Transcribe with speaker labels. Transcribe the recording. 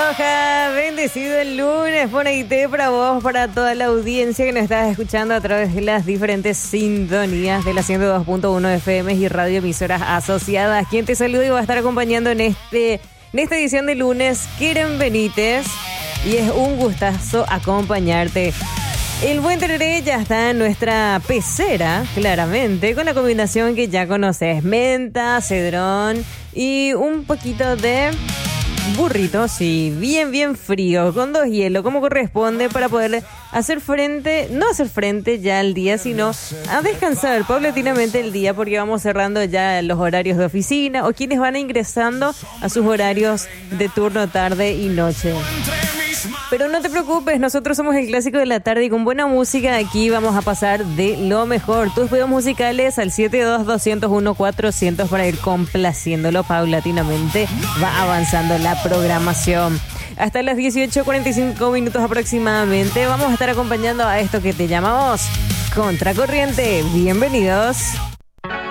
Speaker 1: Aloha, bendecido el lunes, por ahí para vos, para toda la audiencia que nos estás escuchando a través de las diferentes sintonías de la 102.1 FM y radio emisoras asociadas. Quien te saluda y va a estar acompañando en esta edición de lunes, Keren Benítez, y es un gustazo acompañarte. El buen tereré ya está en nuestra pecera, claramente, con la combinación que ya conoces: menta, cedrón y un poquito de burrito, sí, bien frío, con 2 hielos, como corresponde, para poder no hacer frente ya al día, sino a descansar paulatinamente el día, porque vamos cerrando ya los horarios de oficina o quienes van ingresando a sus horarios de turno, tarde y noche. Pero no te preocupes, nosotros somos el clásico de la tarde y con buena música aquí vamos a pasar de lo mejor. Tus pedidos musicales al 72-201-400 para ir complaciéndolo paulatinamente. Va avanzando la programación. Hasta las 18:45 minutos aproximadamente vamos a estar acompañando a esto que te llamamos Contracorriente. Bienvenidos.